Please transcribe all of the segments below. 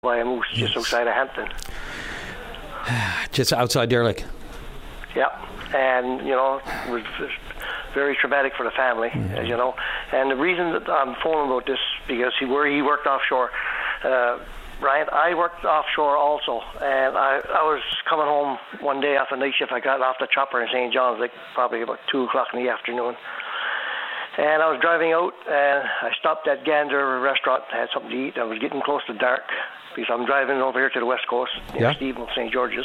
by a moose just outside of Hampton. Just outside Derlick. Yeah, and it was very traumatic for the family, as you know. And the reason that I'm phoning about this, because he worked offshore. Brian, I worked offshore also, and I was coming home one day after night shift. I got off the chopper in St. John's, like probably about 2 o'clock in the afternoon. And I was driving out, and I stopped at Gander restaurant, had something to eat. I was getting close to dark, because I'm driving over here to the west coast, near Stephen, St. George's.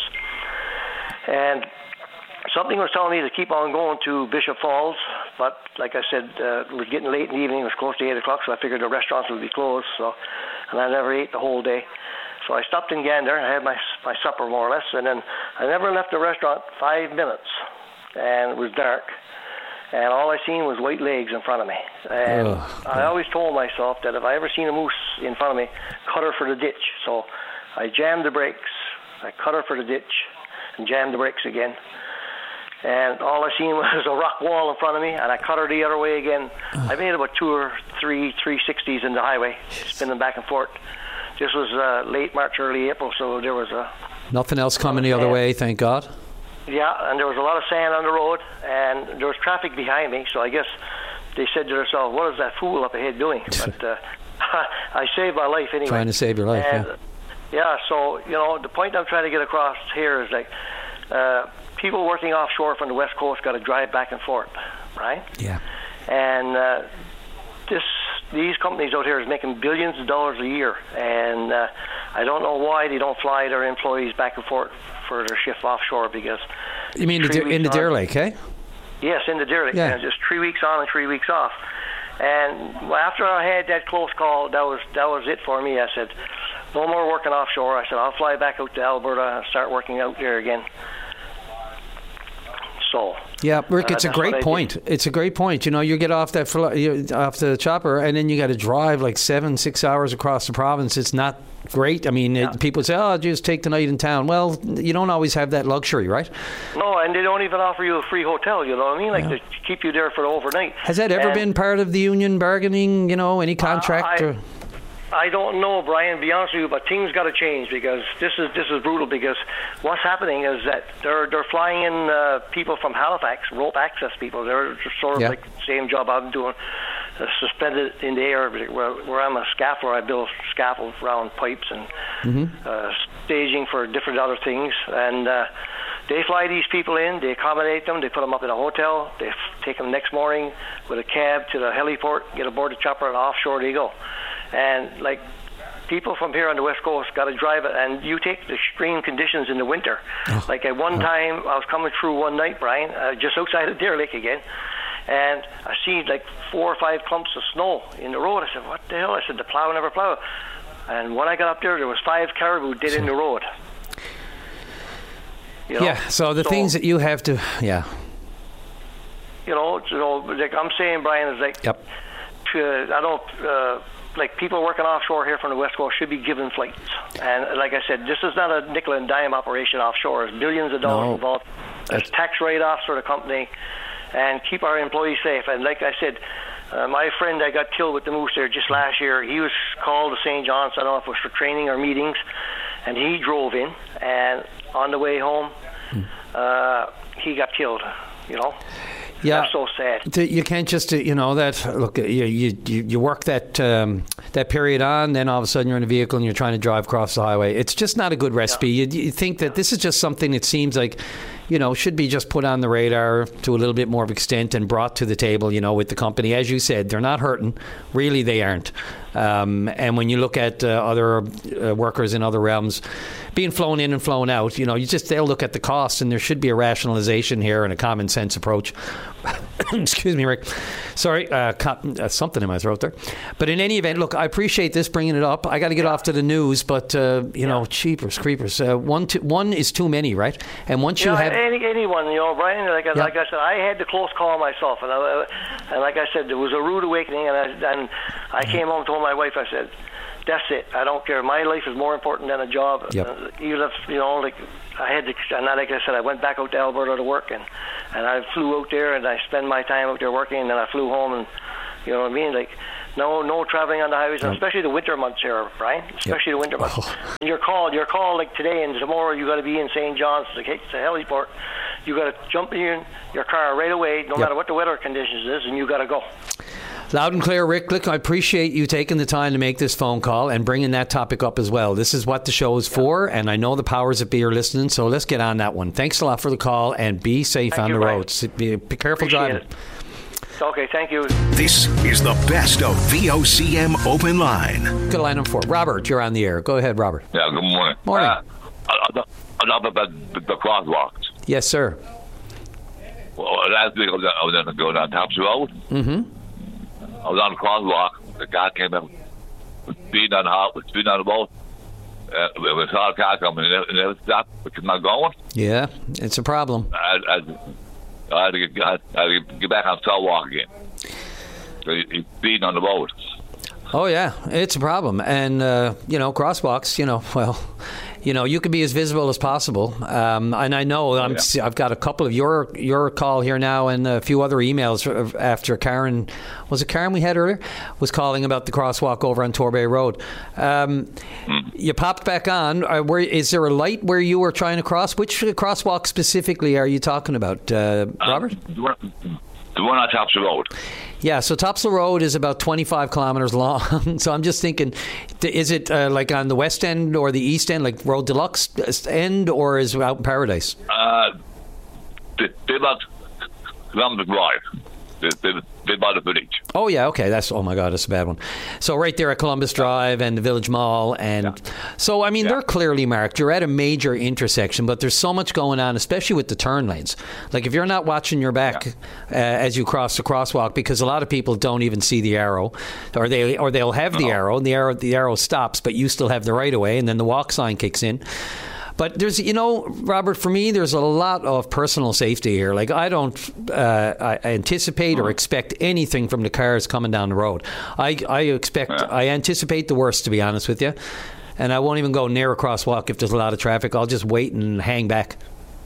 And something was telling me to keep on going to Bishop Falls, but like I said, it was getting late in the evening. It was close to 8 o'clock, so I figured the restaurants would be closed. And I never ate the whole day. So I stopped in Gander. I had my supper, more or less, and then I never left the restaurant 5 minutes, and it was dark. And all I seen was white legs in front of me. And I always told myself that if I ever seen a moose in front of me, cut her for the ditch. So I jammed the brakes, I cut her for the ditch, and jammed the brakes again. And all I seen was a rock wall in front of me, and I cut her the other way again. I made about 2 or 3 360s in the highway, spinning back and forth. This was late March, early April, so there was nothing else coming the other way, thank God. Yeah, and there was a lot of sand on the road, and there was traffic behind me, so I guess they said to themselves, what is that fool up ahead doing? But I saved my life anyway. Trying to save your life, yeah, so, the point I'm trying to get across here is like, people working offshore from the west coast got to drive back and forth, right? Yeah. And these companies out here is making billions of dollars a year, and I don't know why they don't fly their employees back and forth for their shift offshore, because... You mean in the Deer Lake, eh? Yes, in the Deer Lake. Yeah. Just 3 weeks on and 3 weeks off. And after I had that close call, that was it for me. I said, no more working offshore. I said, I'll fly back out to Alberta and start working out there again. So... Yeah, Rick, it's a great point. It's a great point. You get off off the chopper, and then you got to drive like 6 hours across the province. It's not great. I mean, people say, "Oh, just take the night in town." Well, you don't always have that luxury, right? No, and they don't even offer you a free hotel. You know what I mean? Like to keep you there for the overnight. Has that ever been part of the union bargaining? Any contract? I don't know, Brian, to be honest with you, but things got to change, because this is brutal. Because what's happening is that they're flying in people from Halifax, rope access people. They're sort of like the same job I'm doing, suspended in the air, where I'm a scaffolder. I build scaffolds around pipes and staging for different other things. And they fly these people in, they accommodate them, they put them up in a hotel, they take them next morning with a cab to the heliport, get aboard the chopper, and offshore they go. And like people from here on the west coast got to drive it, and you take the extreme conditions in the winter. Like at one time, I was coming through one night, Brian, just outside of Deer Lake again, and I see like 4 or 5 clumps of snow in the road. I said, what the hell? I said, the plow never plowed. And when I got up there was 5 caribou dead in the road. So the things that you have to, like I'm saying, Brian, is like, I don't... like people working offshore here from the west coast should be given flights. And like I said, this is not a nickel and dime operation offshore. There's billions of dollars involved. There's tax write-offs for the company, and keep our employees safe. And like I said, my friend that got killed with the moose there just last year, he was called to St. John's. I don't know if it was for training or meetings, and he drove in, and on the way home, he got killed, Yeah, that's so sad. You can't just, look, you work that period on, then all of a sudden you're in a vehicle and you're trying to drive across the highway. It's just not a good recipe. You think that this is just something that seems like, should be just put on the radar to a little bit more of extent and brought to the table, with the company. As you said, they're not hurting. Really, they aren't. And when you look at other workers in other realms being flown in and flown out, they'll look at the cost, and there should be a rationalization here and a common sense approach. Excuse me, Rick. Sorry, something in my throat there. But in any event, look, I appreciate this, bringing it up. I got to get off to the news, but, cheapers, creepers. One is too many, right? And once you have... Anyone, Brian, like I said, I had the close call myself. And like I said, there was a rude awakening, and I came home and told my wife, I said, that's it. I don't care. My life is more important than a job. Even if, I had to, and like I said, I went back out to Alberta to work, and I flew out there, and I spent my time out there working, and then I flew home, and you know what I mean? Like, No traveling on the highways, and especially the winter months here, Brian. Especially the winter months. You're called like today and tomorrow. You got to be in St. John's to heliport. You got to jump in your car right away, no matter what the weather conditions is, and you got to go. Loud and clear, Rick. Look, I appreciate you taking the time to make this phone call and bringing that topic up as well. This is what the show is for, and I know the powers that be are listening, so let's get on that one. Thanks a lot for the call, and be safe on the roads. Be careful driving. Okay, thank you. This is the best of VOCM Open Line. Good line up for Robert. You're on the air. Go ahead, Robert. Yeah, good morning. Morning. About the crosswalks. Yes, sir. Well, last week I was going to go down Tops Road. Mm-hmm. I was on the crosswalk. The guy came up, speeding on the road. We saw a car coming, and it never stopped. We kept on going. Yeah, it's a problem. I had to get back on sidewalk again. So he's speeding on the road. Oh, yeah, it's a problem. And, crosswalks, you can be as visible as possible. And I know I've got a couple of your call here now and a few other emails after Karen, was it Karen we had earlier, was calling about the crosswalk over on Torbay Road. You popped back on. Is there a light where you were trying to cross? Which crosswalk specifically are you talking about, Robert? The one on Tops Road. Yeah, so Topsail Road is about 25 kilometers long. So I'm just thinking, is it like on the west end or the east end, like Road Deluxe end, or is it out in Paradise? They about Columbus Drive. They bought a village. Oh, yeah, okay. Oh, my God, that's a bad one. So right there at Columbus Drive and the Village Mall. And so, I mean, they're clearly marked. You're at a major intersection, but there's so much going on, especially with the turn lanes. Like if you're not watching your back as you cross the crosswalk, because a lot of people don't even see the arrow, or they'll have the arrow, and the arrow stops, but you still have the right of way, and then the walk sign kicks in. But there's, Robert, for me, there's a lot of personal safety here. Like I don't I anticipate or expect anything from the cars coming down the road. I anticipate the worst, to be honest with you. And I won't even go near a crosswalk if there's a lot of traffic. I'll just wait and hang back.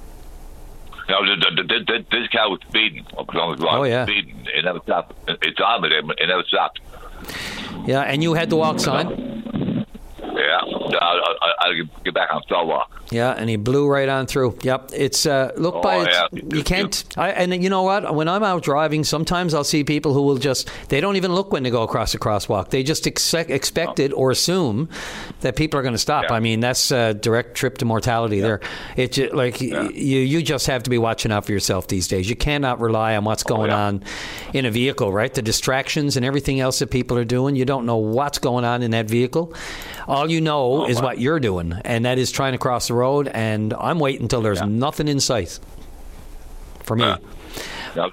No, this car was speeding. Oh, yeah. Speeding. It never stopped. It's on with him. It never stopped. Yeah, and you had the walk sign? Yeah, I'll get back on sidewalk. Yeah, and he blew right on through. Yep, it's you can't. And you know what? When I'm out driving, sometimes I'll see people who will they don't even look when they go across a crosswalk. They just expect it or assume that people are going to stop. Yeah. I mean, that's a direct trip to mortality there. It's you just have to be watching out for yourself these days. You cannot rely on what's going on in a vehicle, right? The distractions and everything else that people are doing. You don't know what's going on in that vehicle. All you know is what you're doing, and that is trying to cross the road, and I'm waiting until there's nothing in sight for me. There's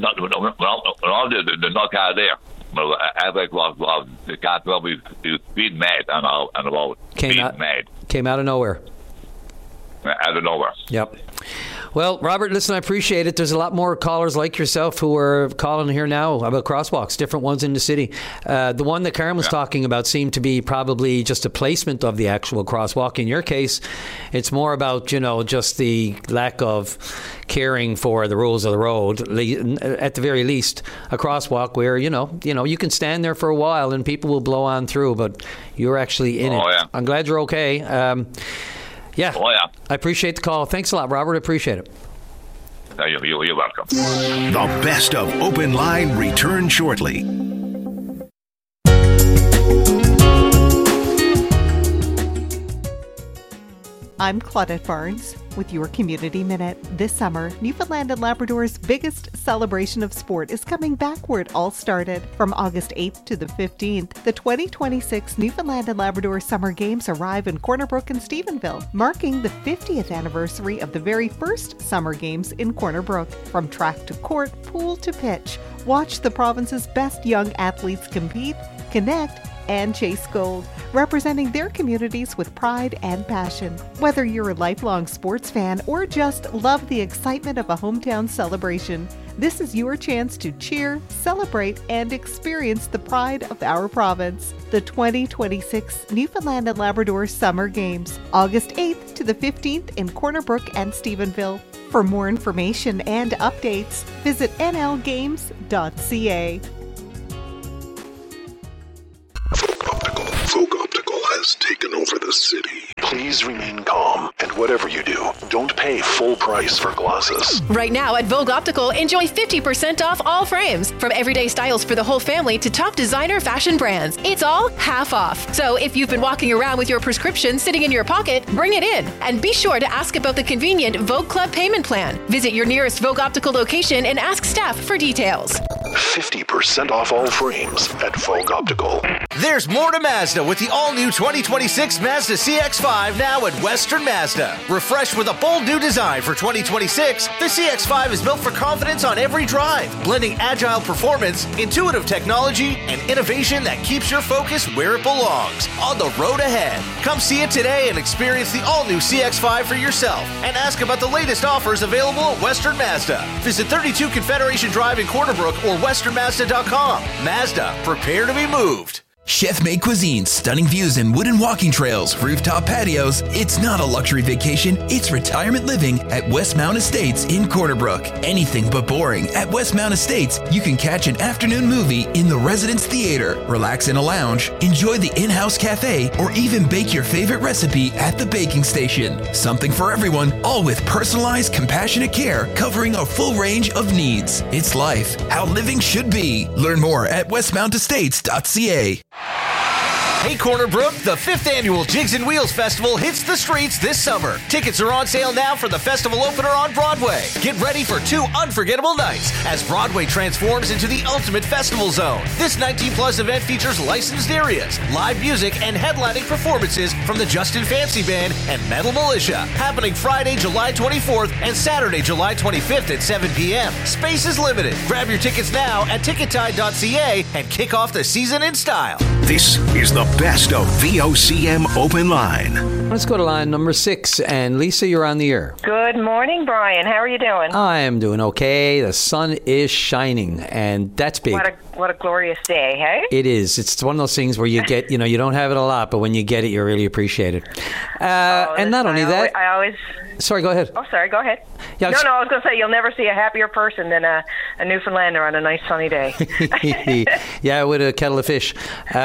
no car there. As I was, the car probably was speeding mad on the road. Came out of nowhere. Out of nowhere. Yep. Well, Robert, listen, I appreciate it. There's a lot more callers like yourself who are calling here now about crosswalks, different ones in the city. The one that Karen was talking about seemed to be probably just a placement of the actual crosswalk. In your case, it's more about, just the lack of caring for the rules of the road. At the very least, a crosswalk where, you can stand there for a while and people will blow on through, but you're actually in it. Yeah. I'm glad you're okay. Yeah. Oh, yeah. I appreciate the call. Thanks a lot, Robert. I appreciate it. You're welcome. The best of Open Line returns shortly. I'm Claudette Barnes with your Community Minute. This summer, Newfoundland and Labrador's biggest celebration of sport is coming back where it all started. From August 8th to the 15th, the 2026 Newfoundland and Labrador Summer Games arrive in Corner Brook and Stephenville, marking the 50th anniversary of the very first Summer Games in Corner Brook. From track to court, pool to pitch, watch the province's best young athletes compete, connect, and chase gold, representing their communities with pride and passion. Whether you're a lifelong sports fan or just love the excitement of a hometown celebration, this is your chance to cheer, celebrate, and experience the pride of our province. The 2026 Newfoundland and Labrador Summer Games, August 8th to the 15th in Corner Brook and Stephenville. For more information and updates, visit nlgames.ca. Please remain calm, and whatever you do, don't pay full price for glasses. Right now at Vogue Optical, enjoy 50% off all frames. From everyday styles for the whole family to top designer fashion brands. It's all half off. So if you've been walking around with your prescription sitting in your pocket, bring it in. And be sure to ask about the convenient Vogue Club payment plan. Visit your nearest Vogue Optical location and ask staff for details. 50% off all frames at Vogue Optical. There's more to Mazda with the all-new 2026 Mazda CX-5 now at Western Mazda. Refreshed with a bold new design for 2026, the CX-5 is built for confidence on every drive, blending agile performance, intuitive technology, and innovation that keeps your focus where it belongs, on the road ahead. Come see it today and experience the all-new CX-5 for yourself, and ask about the latest offers available at Western Mazda. Visit 32 Confederation Drive in Corner Brook or westernmazda.com. Mazda, prepare to be moved. Chef-made cuisine, stunning views and wooden walking trails, rooftop patios. It's not a luxury vacation, it's retirement living at Westmount Estates in Corner Brook. Anything but boring. At Westmount Estates, you can catch an afternoon movie in the Residence Theater, relax in a lounge, enjoy the in-house cafe, or even bake your favorite recipe at the baking station. Something for everyone, all with personalized, compassionate care covering a full range of needs. It's life, how living should be. Learn more at westmountestates.ca. Hey Corner Brook, the 5th annual Jigs and Wheels Festival hits the streets this summer. Tickets are on sale now for the festival opener on Broadway. Get ready for 2 unforgettable nights as Broadway transforms into the ultimate festival zone. This 19-plus event features licensed areas, live music, and headlining performances from the Justin Fancy Band and Metal Militia. Happening Friday, July 24th and Saturday, July 25th at 7 p.m. Space is limited. Grab your tickets now at tickettide.ca and kick off the season in style. This is the best of VOCM Open Line. Let's go to line number 6. And Lisa, you're on the air. Good morning, Brian. How are you doing? I am doing okay. The sun is shining, and that's big. What a glorious day, hey? It is. It's one of those things where you get, you don't have it a lot, but when you get it, you really appreciate it. And not only that... I always... Sorry, go ahead. Oh, sorry, go ahead. Yeah, no, I was going to say, you'll never see a happier person than a Newfoundlander on a nice sunny day. Yeah, with a kettle of fish.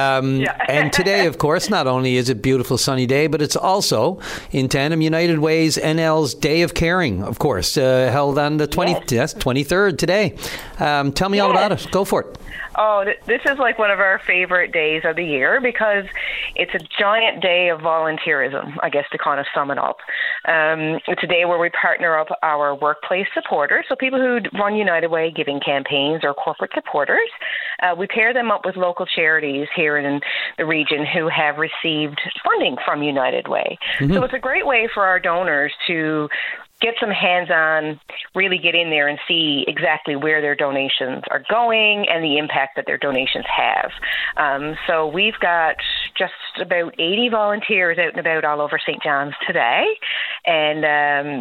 And today, of course, not only is it a beautiful sunny day, but it's also in tandem United Way's NL's Day of Caring, of course, held on the 23rd today. Tell me all about it. Go for it. Oh, this is like one of our favorite days of the year because it's a giant day of volunteerism, I guess, to kind of sum it up. It's a day where we partner up our workplace supporters, so people who run United Way giving campaigns or corporate supporters. We pair them up with local charities here in the region who have received funding from United Way. Mm-hmm. So it's a great way for our donors to get some hands-on, really get in there and see exactly where their donations are going and the impact that their donations have. So we've got just about 80 volunteers out and about all over St. John's today. And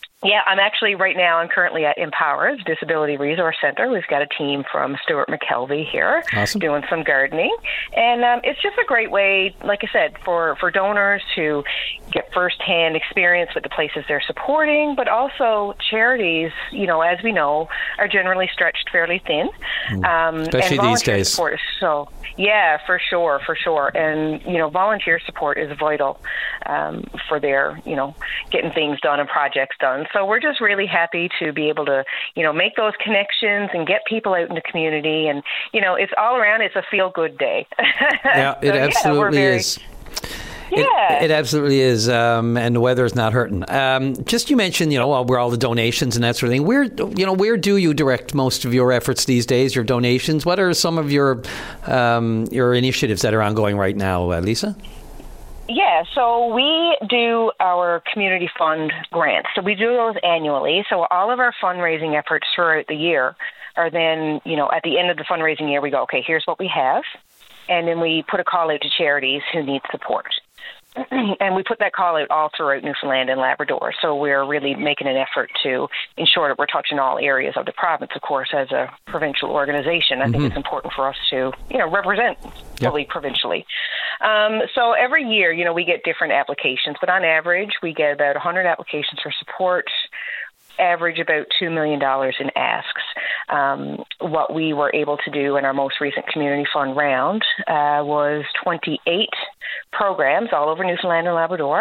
I'm currently at Empower, the Disability Resource Center. We've got a team from Stuart McKelvey here doing some gardening. And it's just a great way, like I said, for donors to get firsthand experience with the places they're supporting, but also charities, as we know, are generally stretched fairly thin. Especially these days. Support, so, yeah, for sure. And, volunteer support is vital for their, getting things done and projects done. So we're just really happy to be able to, make those connections and get people out in the community. And, it's all around, it's a feel-good day. Yeah, it absolutely is. Yeah. It absolutely is, and the weather is not hurting. Just you mentioned, where all the donations and that sort of thing. Where do you direct most of your efforts these days? Your donations? What are some of your initiatives that are ongoing right now, Lisa? Yeah, so we do our community fund grants. So we do those annually. So all of our fundraising efforts throughout the year are then, at the end of the fundraising year, we go, okay, here's what we have. And then we put a call out to charities who need support. And we put that call out all throughout Newfoundland and Labrador. So we're really making an effort to ensure that we're touching all areas of the province, of course, as a provincial organization. I think it's important for us to, represent fully provincially. So every year, we get different applications, but on average, we get about 100 applications for support, average about $2 million in asks. What we were able to do in our most recent community fund round was 28 programs all over Newfoundland and Labrador.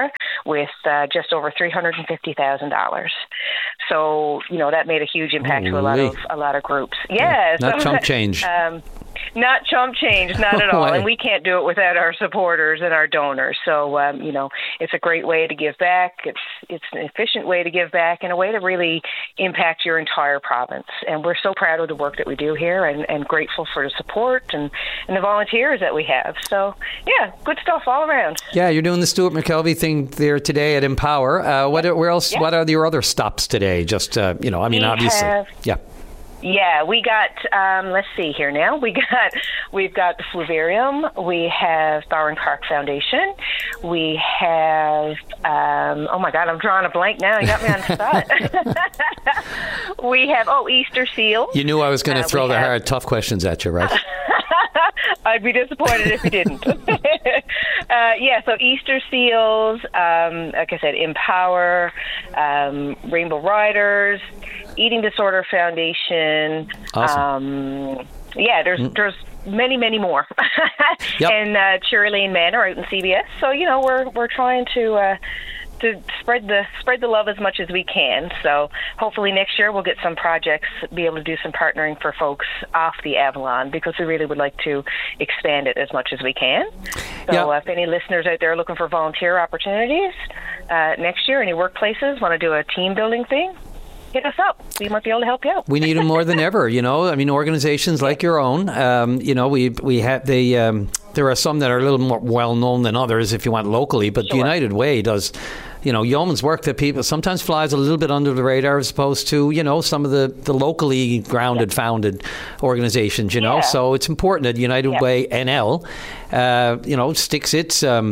with just over $350,000. So, that made a huge impact to a lot of groups. Yeah. Not chump change. Not chump change, not at all. And we can't do it without our supporters and our donors. So, it's a great way to give back. It's an efficient way to give back and a way to really impact your entire province. And we're so proud of the work that we do here and grateful for the support and the volunteers that we have. So, yeah, good stuff all around. Yeah, you're doing the Stuart McKelvey thing there today at Empower. Where else? Yeah. What are your other stops today? Just, obviously. Yeah, we got, let's see here now. We've got the Fluvarium. We have Bowring Park Foundation. We have, oh my God, I'm drawing a blank now. You got me on the spot. We have, Easter Seals. You knew I was going to throw the hard, tough questions at you, right? I'd be disappointed if you didn't. So Easter Seals, like I said, Empower, Rainbow Riders, Eating Disorder Foundation. Awesome. There's many, many more. Yep. And Cheerleading Men are out in CBS. So, we're trying to spread the love as much as we can. So hopefully next year we'll get some projects, be able to do some partnering for folks off the Avalon, because we really would like to expand it as much as we can. So if any listeners out there are looking for volunteer opportunities next year, any workplaces want to do a team building thing, hit us up. We might be able to help you out. We need them more than ever, organizations like your own, we have there are some that are a little more well-known than others if you want locally, but the United Way does, yeoman's work that people sometimes flies a little bit under the radar as opposed to, some of the locally grounded, founded organizations, So it's important that United Way NL, sticks its,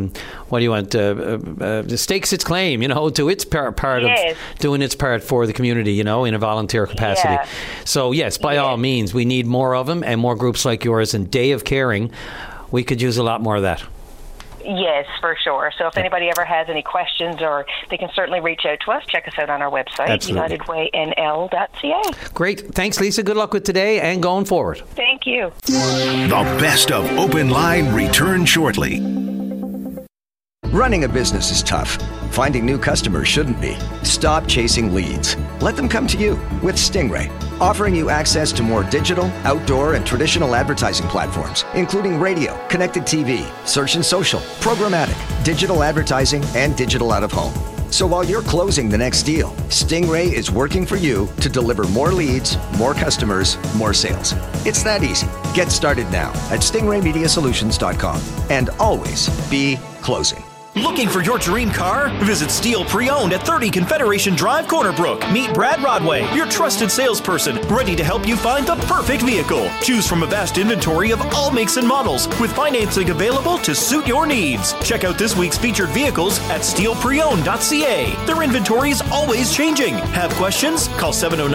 stakes its claim, to its part of doing its part for the community, in a volunteer capacity. Yeah. So, yes, by all means, we need more of them and more groups like yours. And Day of Caring, we could use a lot more of that. Yes, for sure. So if anybody ever has any questions, or they can certainly reach out to us, check us out on our website, unitedwaynl.ca. Great. Thanks, Lisa. Good luck with today and going forward. Thank you. The best of Open Line returns shortly. Running a business is tough. Finding new customers shouldn't be. Stop chasing leads. Let them come to you with Stingray, offering you access to more digital, outdoor, and traditional advertising platforms, including radio, connected TV, search and social, programmatic, digital advertising, and digital out-of-home. So while you're closing the next deal, Stingray is working for you to deliver more leads, more customers, more sales. It's that easy. Get started now at stingraymediasolutions.com and always be closing. Looking for your dream car? Visit Steel Pre-Owned at 30 Confederation Drive, Corner Brook. Meet Brad Rodway, your trusted salesperson, ready to help you find the perfect vehicle. Choose from a vast inventory of all makes and models, with financing available to suit your needs. Check out this week's featured vehicles at steelpreowned.ca. Their inventory is always changing. Have questions? Call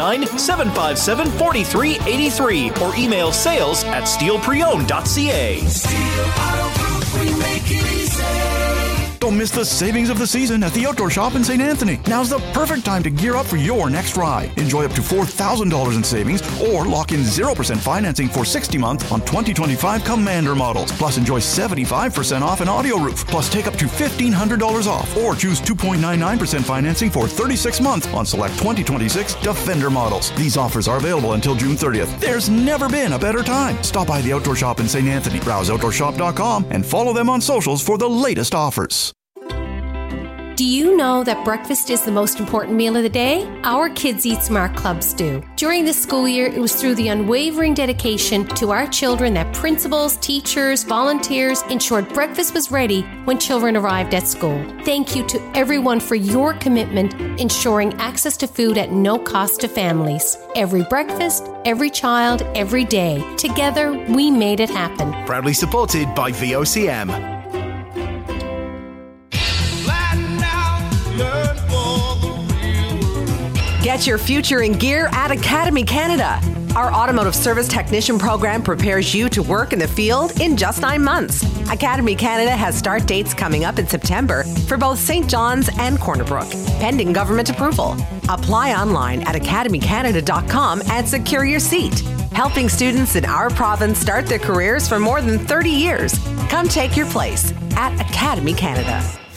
709-757-4383 or email sales@steelpreowned.ca. Steel Auto Group, we make it easy. Don't miss the savings of the season at the Outdoor Shop in St. Anthony. Now's the perfect time to gear up for your next ride. Enjoy up to $4,000 in savings or lock in 0% financing for 60 months on 2025 Commander models. Plus enjoy 75% off an audio roof. Plus take up to $1,500 off or choose 2.99% financing for 36 months on select 2026 Defender models. These offers are available until June 30th. There's never been a better time. Stop by the Outdoor Shop in St. Anthony. Browse outdoorshop.com and follow them on socials for the latest offers. Do you know that breakfast is the most important meal of the day? Our Kids Eat Smart clubs do. During this school year, it was through the unwavering dedication to our children that principals, teachers, volunteers ensured breakfast was ready when children arrived at school. Thank you to everyone for your commitment ensuring access to food at no cost to families. Every breakfast, every child, every day. Together, we made it happen. Proudly supported by VOCM. Get your future in gear at Academy Canada. Our automotive service technician program prepares you to work in the field in just 9 months. Academy Canada has start dates coming up in September for both St. John's and Corner Brook, pending government approval. Apply online at academycanada.com and secure your seat. Helping students in our province start their careers for more than 30 years. Come take your place at Academy Canada.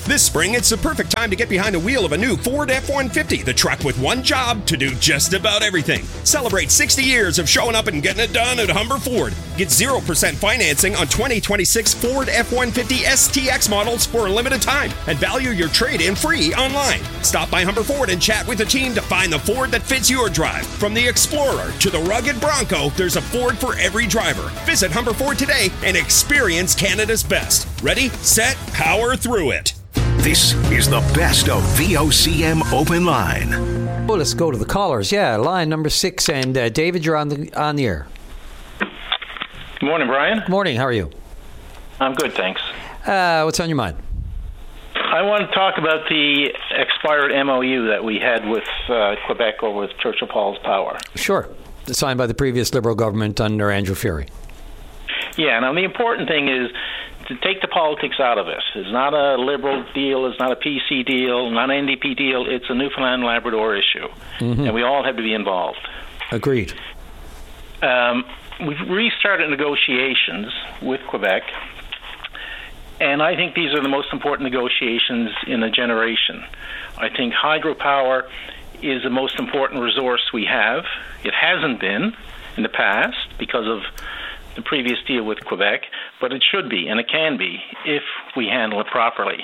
This spring, it's the perfect time to get behind the wheel of a new Ford F-150, the truck with one job to do just about everything. Celebrate 60 years of showing up and getting it done at Humber Ford. Get 0% financing on 2026 Ford F-150 STX models for a limited time and value your trade-in free online. Stop by Humber Ford and chat with the team to find the Ford that fits your drive. From the Explorer to the rugged Bronco, there's a Ford for every driver. Visit Humber Ford today and experience Canada's best. Ready, set, power through it. This is the best of VOCM Open Line. Well, let's go to the callers. Yeah, line number 6. And David, you're on the air. Good morning, Brian. Good morning. How are you? I'm good, thanks. What's on your mind? I want to talk about the expired MOU that we had with Quebec or with Churchill Falls Power. Sure. Signed by the previous Liberal government under Andrew Furey. Yeah, now the important thing is to take the politics out of it. It's not a Liberal deal, it's not a PC deal, not an NDP deal, it's a Newfoundland Labrador issue. Mm-hmm. And we all have to be involved. Agreed. We've restarted negotiations with Quebec, and I think these are the most important negotiations in a generation. I think hydropower is the most important resource we have. It hasn't been in the past because of the previous deal with Quebec, but it should be, and it can be, if we handle it properly.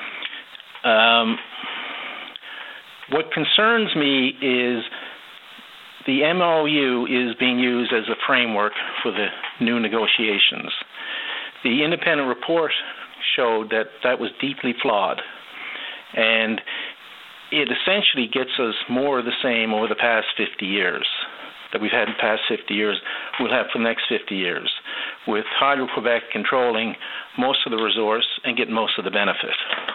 What concerns me is the MOU is being used as a framework for the new negotiations. The independent report showed that that was deeply flawed, and it essentially gets us more of the same over the past 50 years that we've had in the past 50 years, we'll have for the next 50 years, with Hydro-Quebec controlling most of the resource and getting most of the benefit.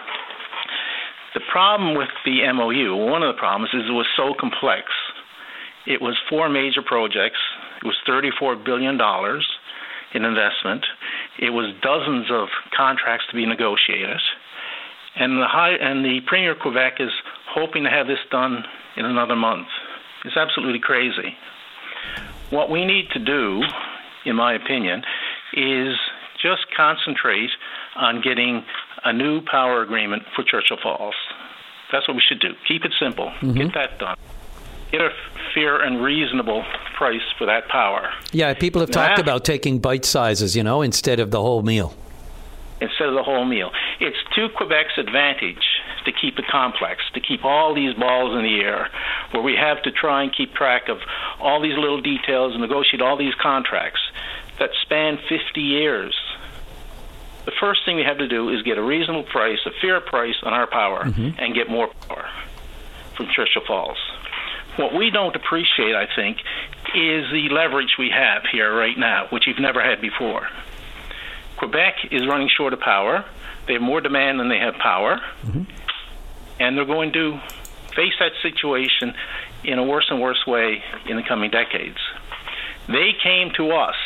The problem with the MOU, one of the problems, is it was so complex. It was 4 major projects. It was $34 billion in investment. It was dozens of contracts to be negotiated. And the Premier of Quebec is hoping to have this done in another month. It's absolutely crazy. What we need to do, in my opinion, is just concentrate on getting a new power agreement for Churchill Falls. That's what we should do. Keep it simple. Mm-hmm. Get that done. Get a fair and reasonable price for that power. Yeah, people have talked about taking bite sizes, instead of the whole meal. Instead of the whole meal. It's to Quebec's advantage to keep it complex, to keep all these balls in the air, where we have to try and keep track of all these little details and negotiate all these contracts that span 50 years. The first thing we have to do is get a reasonable price, a fair price on our power, and get more power from Churchill Falls. What we don't appreciate, I think, is the leverage we have here right now, which we've never had before. Quebec is running short of power. They have more demand than they have power. Mm-hmm. And they're going to face that situation in a worse and worse way in the coming decades. They came to us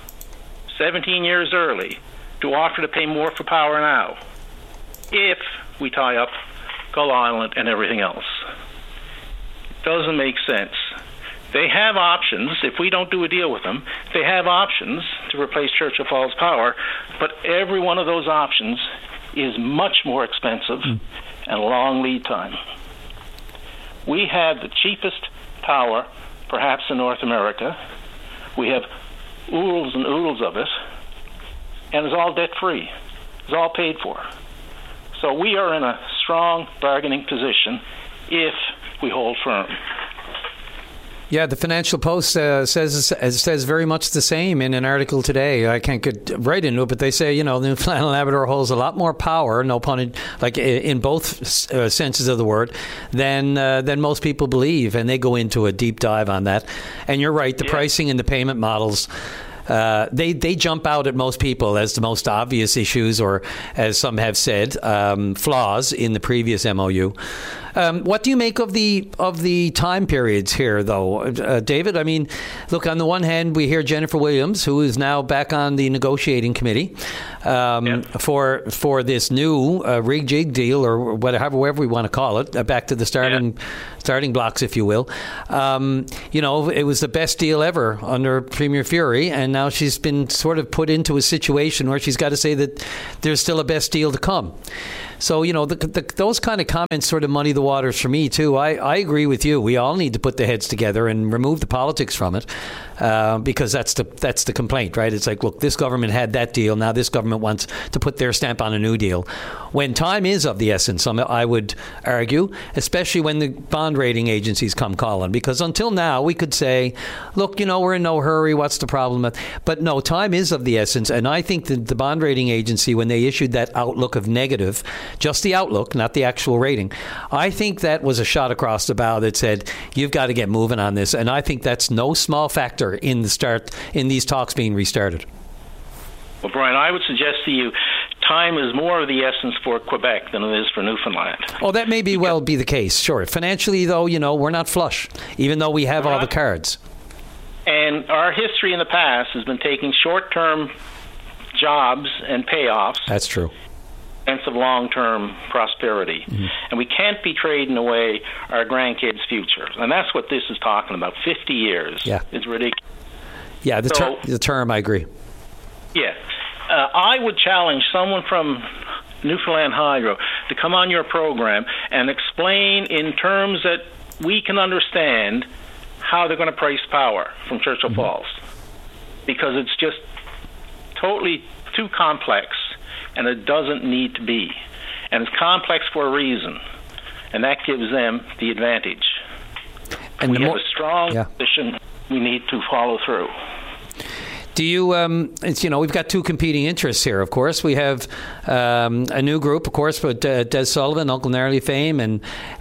17 years early to offer to pay more for power now if we tie up Gull Island and everything else. It doesn't make sense. They have options. If we don't do a deal with them, they have options to replace Churchill Falls Power, but every one of those options is much more expensive and a long lead time. We have the cheapest power, perhaps in North America. We have oodles and oodles of it, and it's all debt-free. It's all paid for. So we are in a strong bargaining position if we hold firm. Yeah, the Financial Post says very much the same in an article today. I can't get right into it, but they say, the Newfoundland and Labrador holds a lot more power, no pun, like in both senses of the word, than most people believe, and they go into a deep dive on that. And you're right, the pricing and the payment models. They jump out at most people as the most obvious issues, or as some have said, flaws in the previous MOU. What do you make of the time periods here, though, David? I mean, look, on the one hand, we hear Jennifer Williams, who is now back on the negotiating committee for this new rig-jig deal, or whatever we want to call it, back to the starting blocks, if you will. It was the best deal ever under Premier Furey, and now she's been sort of put into a situation where she's got to say that there's still a best deal to come. So, those kind of comments sort of muddy the waters for me, too. I agree with you. We all need to put the heads together and remove the politics from it, because that's the complaint, right? It's like, look, this government had that deal. Now this government wants to put their stamp on a new deal. When time is of the essence, I would argue, especially when the bond rating agencies come calling. Because until now, we could say, look, we're in no hurry. What's the problem? But no, time is of the essence. And I think that the bond rating agency, when they issued that outlook of negative, just the outlook, not the actual rating, I think that was a shot across the bow that said, you've got to get moving on this. And I think that's no small factor in these talks being restarted. Well, Brian, I would suggest to you, time is more of the essence for Quebec than it is for Newfoundland. Oh, that may be the case, sure. Financially, though, we're not flush, even though we have all the cards. And our history in the past has been taking short-term jobs and payoffs. That's true. Of long-term prosperity. Mm-hmm. And we can't be trading away our grandkids' future. And that's what this is talking about. 50 years. Yeah. It's ridiculous. Yeah, the term, I agree. Yeah. I would challenge someone from Newfoundland Hydro to come on your program and explain in terms that we can understand how they're going to price power from Churchill Falls. Because it's just totally too complex, and it doesn't need to be. And it's complex for a reason, and that gives them the advantage. And we have a strong position we need to follow through. Do you, we've got two competing interests here, of course. We have a new group, of course, with Des Sullivan, Uncle Gnarly fame, and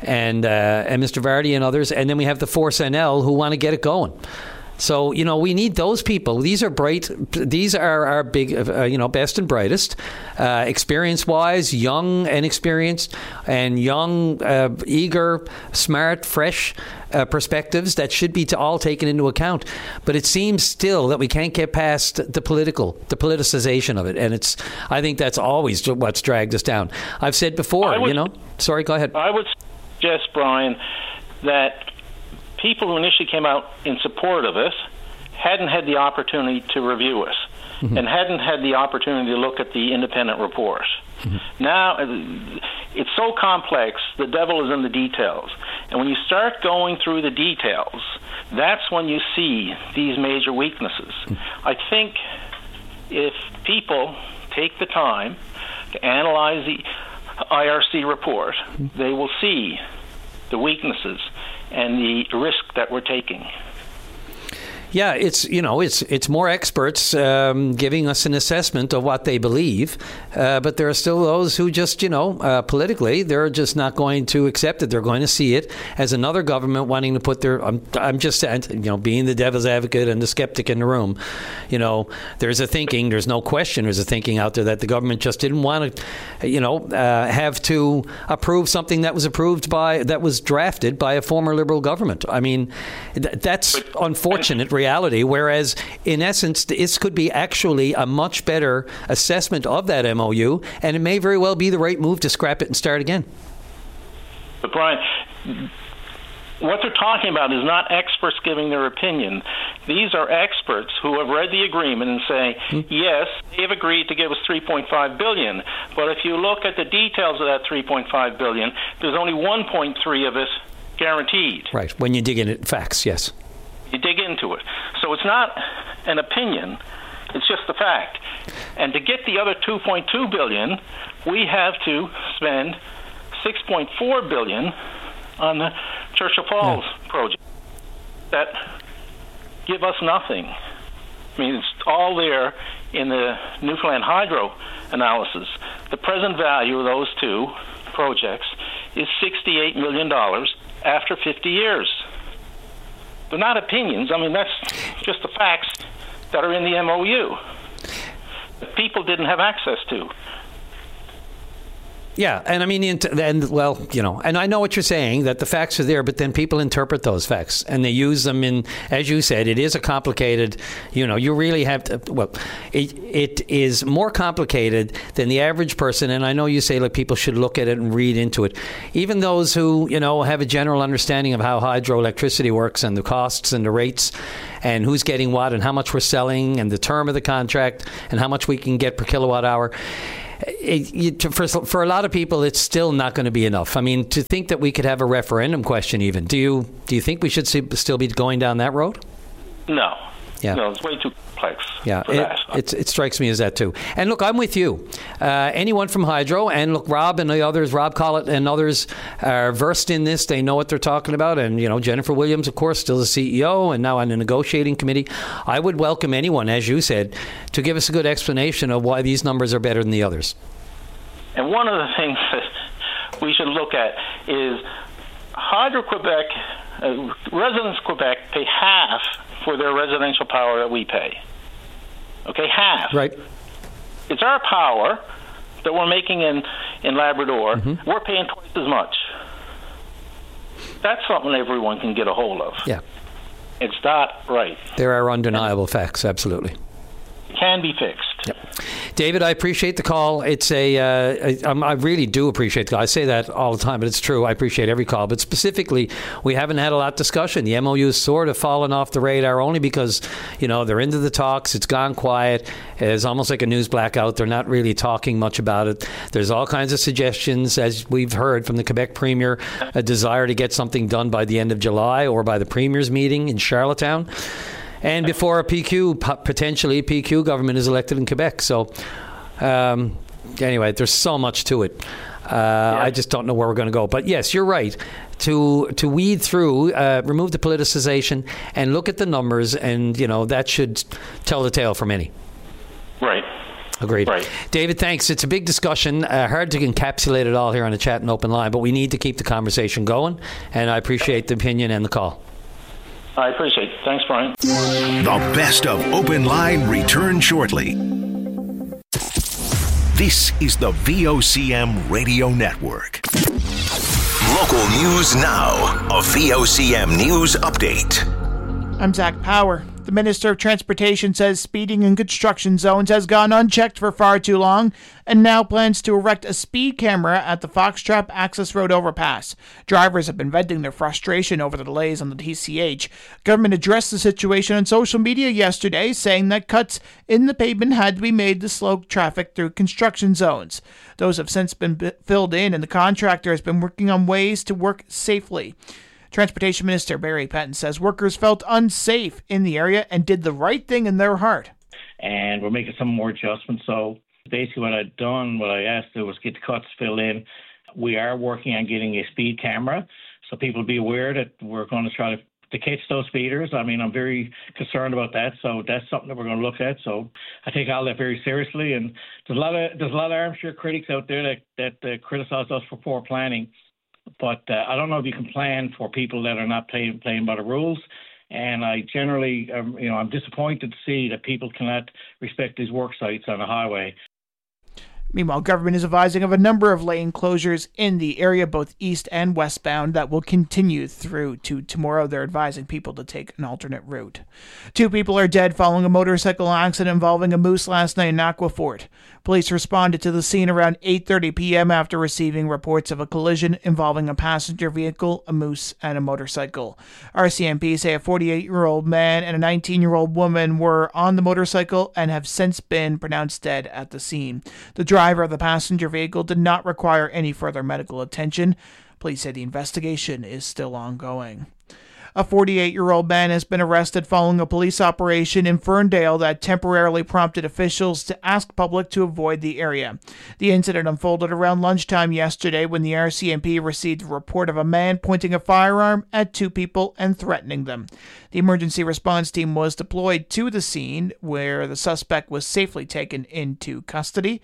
Mr. Vardy and others. And then we have the Force NL who want to get it going. So, we need those people. These are bright. These are our big, best and brightest, experience-wise, young and experienced, and young, eager, smart, fresh perspectives that should be all taken into account. But it seems still that we can't get past the politicization of it. And I think that's always what's dragged us down. I've said before, Sorry, go ahead. I would suggest, Brian, that people who initially came out in support of us hadn't had the opportunity to review us and hadn't had the opportunity to look at the independent report. Now, it's so complex, the devil is in the details. And when you start going through the details, that's when you see these major weaknesses. I think if people take the time to analyze the IRC report, they will see the weaknesses and the risk that we're taking. Yeah, it's more experts giving us an assessment of what they believe, but there are still those who just, politically, they're just not going to accept it. They're going to see it as another government wanting to put their. I'm just saying, being the devil's advocate and the skeptic in the room. There's a thinking. There's no question. There's a thinking out there that the government just didn't want to, have to approve something that was drafted by a former Liberal government. I mean, that's unfortunate reality, whereas in essence this could be actually a much better assessment of that MOU, and it may very well be the right move to scrap it and start again. But Brian, what they're talking about is not experts giving their opinion. These are experts who have read the agreement and say, yes, they've agreed to give us $3.5 billion, but if you look at the details of that $3.5 billion, there's only $1.3 of it guaranteed. Right, when you dig into facts, yes. You dig into it. So it's not an opinion, it's just the fact. And to get the other $2.2 billion, we have to spend $6.4 billion on the Churchill Falls project. That give us nothing. I mean, it's all there in the Newfoundland Hydro analysis. The present value of those two projects is $68 million after 50 years. They're not opinions. I mean, that's just the facts that are in the MOU that people didn't have access to. Yeah, and I mean, and I know what you're saying, that the facts are there, but then people interpret those facts, and they use them in, as you said, it is a complicated, you really have to, it is more complicated than the average person, and I know you say, people should look at it and read into it. Even those who, have a general understanding of how hydroelectricity works and the costs and the rates and who's getting what and how much we're selling and the term of the contract and how much we can get per kilowatt hour, for a lot of people, it's still not going to be enough. I mean, to think that we could have a referendum question even, do you think we should still be going down that road? No. Yeah. No, it's way too complex. Yeah, for that. it strikes me as that too. And look, I'm with you. Anyone from Hydro, and look, Rob and the others, Rob Collett and others are versed in this. They know what they're talking about. And, Jennifer Williams, of course, still the CEO and now on the negotiating committee. I would welcome anyone, as you said, to give us a good explanation of why these numbers are better than the others. And one of the things that we should look at is Hydro-Quebec, residents of Quebec pay half for their residential power that we pay. Okay, half. Right. It's our power that we're making in Labrador. Mm-hmm. We're paying twice as much. That's something everyone can get a hold of. Yeah. It's not right. There are undeniable facts, absolutely. It can be fixed. Yep. David, I appreciate the call. It's I really do appreciate the call. I say that all the time, but it's true. I appreciate every call. But specifically, we haven't had a lot of discussion. The MOU has sort of fallen off the radar only because, they're into the talks. It's gone quiet. It's almost like a news blackout. They're not really talking much about it. There's all kinds of suggestions, as we've heard from the Quebec Premier, a desire to get something done by the end of July or by the Premier's meeting in Charlottetown. And before a potentially PQ government is elected in Quebec. So, anyway, there's so much to it. I just don't know where we're going to go. But yes, you're right. To weed through, remove the politicization, and look at the numbers, and that should tell the tale for many. Right. Agreed. Right. David, thanks. It's a big discussion. Hard to encapsulate it all here on a chat and open line, but we need to keep the conversation going. And I appreciate the opinion and the call. I appreciate it. Thanks, Brian. The best of Open Line return shortly. This is the VOCM Radio Network. Local news now. A VOCM news update. I'm Zach Power. The Minister of Transportation says speeding in construction zones has gone unchecked for far too long and now plans to erect a speed camera at the Foxtrap Access Road overpass. Drivers have been venting their frustration over the delays on the TCH. Government addressed the situation on social media yesterday, saying that cuts in the pavement had to be made to slow traffic through construction zones. Those have since been filled in, and the contractor has been working on ways to work safely. Transportation Minister Barry Penton says workers felt unsafe in the area and did the right thing in their heart. And we're making some more adjustments. So basically what I asked to was get the cuts filled in. We are working on getting a speed camera, so people be aware that we're going to try to catch those speeders. I mean, I'm very concerned about that, so that's something that we're going to look at. So I take all that very seriously. And there's a lot of armchair critics out there that criticize us for poor planning. But I don't know if you can plan for people that are not playing by the rules. And I generally, I'm disappointed to see that people cannot respect these work sites on the highway. Meanwhile, government is advising of a number of lane closures in the area, both east and westbound, that will continue through to tomorrow. They're advising people to take an alternate route. 2 people are dead following a motorcycle accident involving a moose last night in Aquafort. Police responded to the scene around 8:30 p.m. after receiving reports of a collision involving a passenger vehicle, a moose, and a motorcycle. RCMP say a 48-year-old man and a 19-year-old woman were on the motorcycle and have since been pronounced dead at the scene. The driver of the passenger vehicle did not require any further medical attention. Police say the investigation is still ongoing. A 48-year-old man has been arrested following a police operation in Ferndale that temporarily prompted officials to ask public to avoid the area. The incident unfolded around lunchtime yesterday when the RCMP received a report of a man pointing a firearm at 2 people and threatening them. The emergency response team was deployed to the scene, where the suspect was safely taken into custody.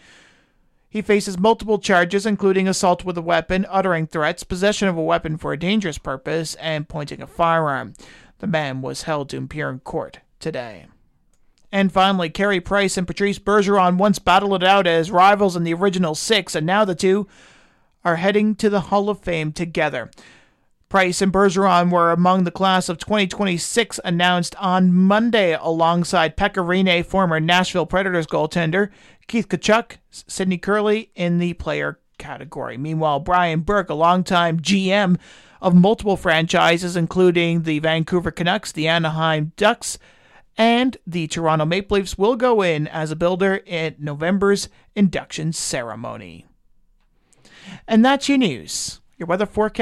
He faces multiple charges, including assault with a weapon, uttering threats, possession of a weapon for a dangerous purpose, and pointing a firearm. The man was held to appear in court today. And finally, Carey Price and Patrice Bergeron once battled it out as rivals in the original 6, and now the two are heading to the Hall of Fame together. Price and Bergeron were among the class of 2026 announced on Monday alongside Pekka Rinne, former Nashville Predators goaltender, Keith Tkachuk, Sidney Curley in the player category. Meanwhile, Brian Burke, a longtime GM of multiple franchises, including the Vancouver Canucks, the Anaheim Ducks, And the Toronto Maple Leafs will go in as a builder at November's induction ceremony. And that's your news. Your weather forecast.